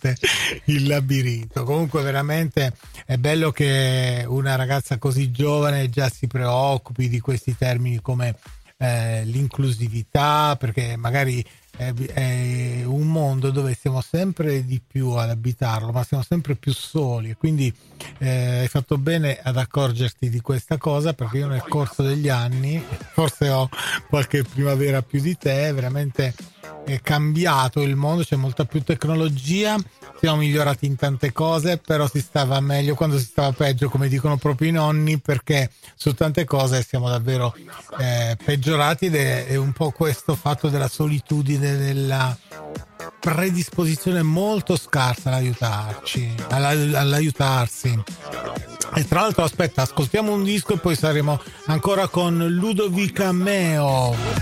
veramente il labirinto. Comunque veramente è bello che una ragazza così giovane già si preoccupi di questi termini come l'inclusività, perché magari è un mondo dove siamo sempre di più ad abitarlo, ma siamo sempre più soli, e quindi hai fatto bene ad accorgerti di questa cosa, perché io nel corso degli anni, forse ho qualche primavera più di te, veramente è cambiato il mondo, c'è molta più tecnologia, siamo migliorati in tante cose, però si stava meglio quando si stava peggio, come dicono proprio i nonni, perché su tante cose siamo davvero peggiorati, ed è un po' questo fatto della solitudine, della predisposizione molto scarsa all'aiutarci, all'aiutarsi. E tra l'altro, aspetta, ascoltiamo un disco e poi saremo ancora con Ludovica Meo.